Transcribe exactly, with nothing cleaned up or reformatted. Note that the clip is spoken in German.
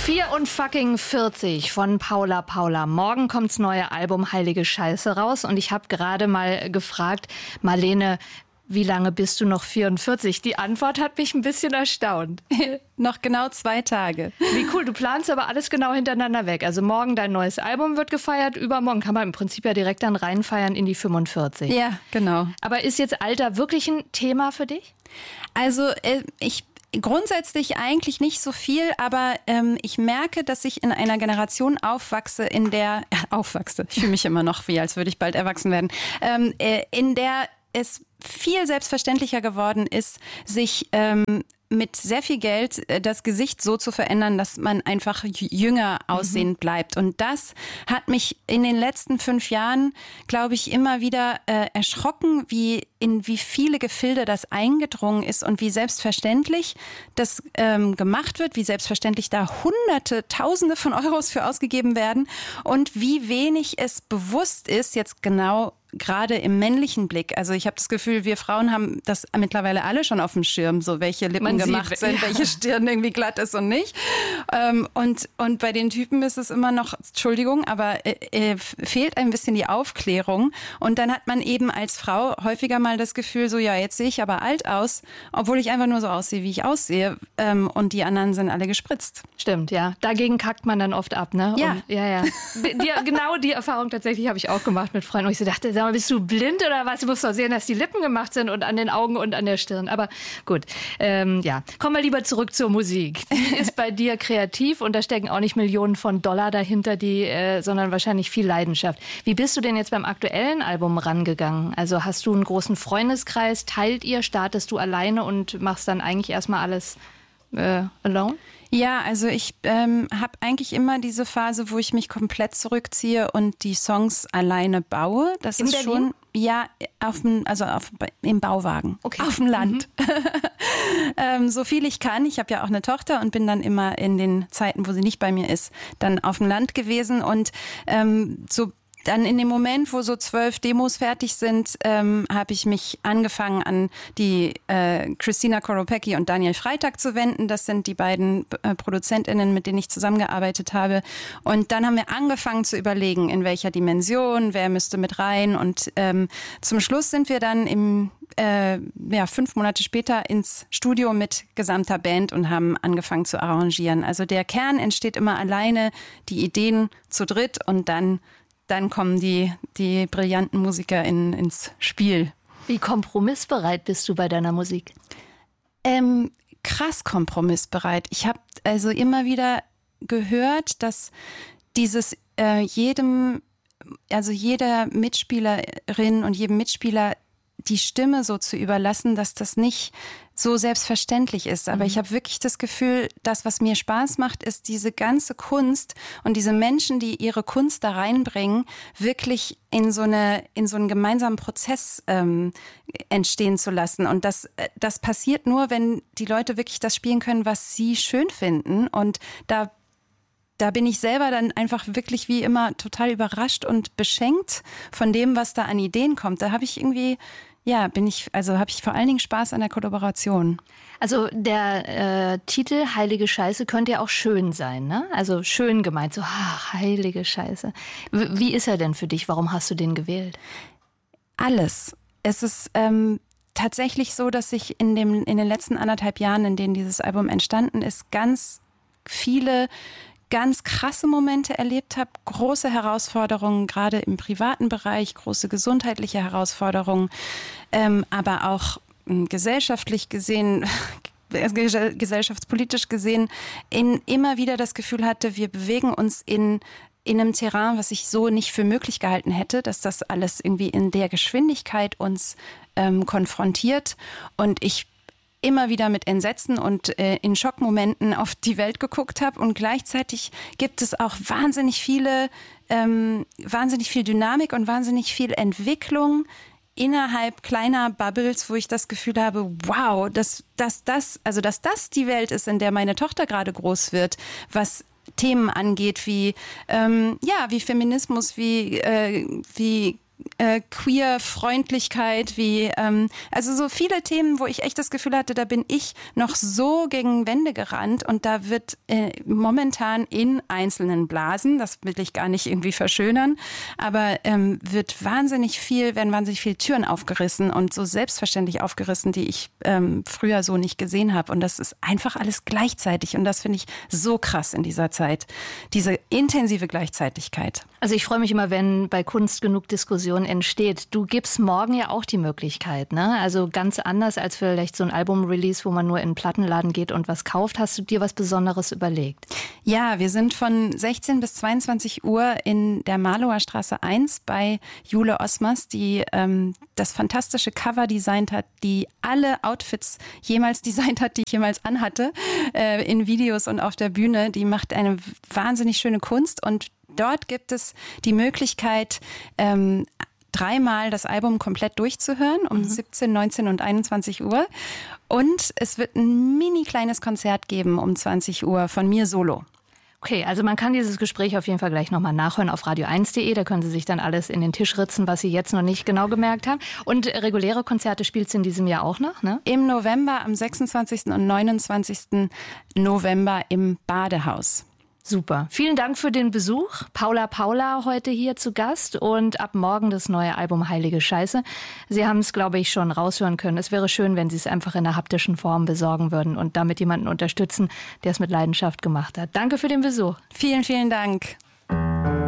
vierundvierzig von Paula Paula. Morgen kommt's neue Album Heilige Scheiße raus und ich habe gerade mal gefragt, Marlene, wie lange bist du noch vierundvierzig? Die Antwort hat mich ein bisschen erstaunt. Noch genau zwei Tage. Wie cool, du planst aber alles genau hintereinander weg. Also morgen dein neues Album wird gefeiert, übermorgen kann man im Prinzip ja direkt dann reinfeiern in die fünfundvierzig. Ja, genau. Aber ist jetzt Alter wirklich ein Thema für dich? Also äh, ich grundsätzlich eigentlich nicht so viel, aber ähm, ich merke, dass ich in einer Generation aufwachse, in der äh, aufwachse. Ich fühle mich immer noch wie, als würde ich bald erwachsen werden. Ähm, äh, in der es viel selbstverständlicher geworden ist, sich ähm, mit sehr viel Geld das Gesicht so zu verändern, dass man einfach jünger aussehend bleibt. Und das hat mich in den letzten fünf Jahren, glaube ich, immer wieder äh, erschrocken, wie in wie viele Gefilde das eingedrungen ist und wie selbstverständlich das ähm, gemacht wird, wie selbstverständlich da Hunderte, Tausende von Euros für ausgegeben werden und wie wenig es bewusst ist, jetzt genau gerade im männlichen Blick. Also ich habe das Gefühl, wir Frauen haben das mittlerweile alle schon auf dem Schirm, so welche Lippen Man gemacht sieht, sind, ja. welche Stirn irgendwie glatt ist und nicht. Ähm, und, und bei den Typen ist es immer noch, Entschuldigung, aber äh, fehlt ein bisschen die Aufklärung. Und dann hat man eben als Frau häufiger mal das Gefühl, so ja, jetzt sehe ich aber alt aus, obwohl ich einfach nur so aussehe, wie ich aussehe. Ähm, und die anderen sind alle gespritzt. Stimmt, ja. Dagegen kackt man dann oft ab, ne? Ja. Und, ja, ja. Die, genau die Erfahrung tatsächlich habe ich auch gemacht mit Freunden. Und ich so dachte, sag mal, bist du blind oder was? Du musst doch sehen, dass die Lippen gemacht sind und an den Augen und an der Stirn. Aber gut, ähm, ja. Kommen wir lieber zurück zur Musik. Die ist bei dir kreativ und da stecken auch nicht Millionen von Dollar dahinter, die, äh, sondern wahrscheinlich viel Leidenschaft. Wie bist du denn jetzt beim aktuellen Album rangegangen? Also hast du einen großen Freundeskreis? Teilt ihr? Startest du alleine und machst dann eigentlich erstmal alles äh, alone? Ja, also ich ähm, habe eigentlich immer diese Phase, wo ich mich komplett zurückziehe und die Songs alleine baue. Das In ist Berlin? schon ja auf dem, also auf, im Bauwagen, Okay. auf dem Land. Mhm. ähm, so viel ich kann. Ich habe ja auch eine Tochter und bin dann immer in den Zeiten, wo sie nicht bei mir ist, dann auf dem Land gewesen und ähm, so dann in dem Moment, wo so zwölf Demos fertig sind, ähm, habe ich mich angefangen an die äh, Christina Koropecki und Daniel Freitag zu wenden. Das sind die beiden äh, ProduzentInnen, mit denen ich zusammengearbeitet habe. Und dann haben wir angefangen zu überlegen, in welcher Dimension, wer müsste mit rein. Und ähm, zum Schluss sind wir dann im äh, ja, fünf Monate später ins Studio mit gesamter Band und haben angefangen zu arrangieren. Also der Kern entsteht immer alleine, die Ideen zu dritt und dann Dann kommen die, die brillanten Musiker in, ins Spiel. Wie kompromissbereit bist du bei deiner Musik? Ähm, krass kompromissbereit. Ich habe also immer wieder gehört, dass dieses äh, jedem, also jeder Mitspielerin und jedem Mitspieler die Stimme so zu überlassen, dass das nicht so selbstverständlich ist. Aber mhm. ich habe wirklich das Gefühl, das, was mir Spaß macht, ist diese ganze Kunst und diese Menschen, die ihre Kunst da reinbringen, wirklich in so eine, in so einen gemeinsamen Prozess ähm, entstehen zu lassen. Und das, das passiert nur, wenn die Leute wirklich das spielen können, was sie schön finden. Und da Da bin ich selber dann einfach wirklich wie immer total überrascht und beschenkt von dem, was da an Ideen kommt. Da habe ich irgendwie, ja, bin ich, also habe ich vor allen Dingen Spaß an der Kollaboration. Also der äh, Titel Heilige Scheiße könnte ja auch schön sein, ne? Also schön gemeint, so ach, heilige Scheiße. W- wie ist er denn für dich? Warum hast du den gewählt? Alles. Es ist ähm, tatsächlich so, dass ich in, dem, in den letzten anderthalb Jahren, in denen dieses Album entstanden ist, ganz viele ganz krasse Momente erlebt habe, große Herausforderungen, gerade im privaten Bereich, große gesundheitliche Herausforderungen, ähm, aber auch äh, gesellschaftlich gesehen, gesellschaftspolitisch gesehen, in, immer wieder das Gefühl hatte, wir bewegen uns in in einem Terrain, was ich so nicht für möglich gehalten hätte, dass das alles irgendwie in der Geschwindigkeit uns ähm, konfrontiert und ich immer wieder mit Entsetzen und äh, in Schockmomenten auf die Welt geguckt habe. Und gleichzeitig gibt es auch wahnsinnig viele, ähm, wahnsinnig viel Dynamik und wahnsinnig viel Entwicklung innerhalb kleiner Bubbles, wo ich das Gefühl habe, wow, dass, dass das, also dass das die Welt ist, in der meine Tochter gerade groß wird, was Themen angeht, wie ähm, ja, wie Feminismus, wie äh, wie äh, Queer-Freundlichkeit, wie ähm, also so viele Themen, wo ich echt das Gefühl hatte, da bin ich noch so gegen Wände gerannt und da wird äh, momentan in einzelnen Blasen, das will ich gar nicht irgendwie verschönern, aber ähm, wird wahnsinnig viel, werden wahnsinnig viele Türen aufgerissen und so selbstverständlich aufgerissen, die ich ähm, früher so nicht gesehen habe. Und das ist einfach alles gleichzeitig und das finde ich so krass in dieser Zeit, diese intensive Gleichzeitigkeit. Also ich freue mich immer, wenn bei Kunst genug Diskussion entsteht. Du gibst morgen ja auch die Möglichkeit, ne? Also ganz anders als vielleicht so ein Album-Release, wo man nur in einen Plattenladen geht und was kauft. Hast du dir was Besonderes überlegt? Ja, wir sind von sechzehn bis zweiundzwanzig Uhr in der Marlower Straße eins bei Jule Osmers, die ähm, das fantastische Cover designt hat, die alle Outfits jemals designt hat, die ich jemals anhatte, äh, in Videos und auf der Bühne. Die macht eine wahnsinnig schöne Kunst und dort gibt es die Möglichkeit, ähm, dreimal das Album komplett durchzuhören, um mhm. siebzehn, neunzehn und einundzwanzig Uhr. Und es wird ein mini kleines Konzert geben um zwanzig Uhr von mir solo. Okay, also man kann dieses Gespräch auf jeden Fall gleich nochmal nachhören auf radio eins punkt de. Da können Sie sich dann alles in den Tisch ritzen, was Sie jetzt noch nicht genau gemerkt haben. Und reguläre Konzerte spielst du in diesem Jahr auch noch, ne? Im November, am sechsundzwanzigsten und neunundzwanzigsten November im Badehaus. Super. Vielen Dank für den Besuch. Paula Paula heute hier zu Gast und ab morgen das neue Album Heilige Scheiße. Sie haben es, glaube ich, schon raushören können. Es wäre schön, wenn Sie es einfach in der haptischen Form besorgen würden und damit jemanden unterstützen, der es mit Leidenschaft gemacht hat. Danke für den Besuch. Vielen, vielen Dank.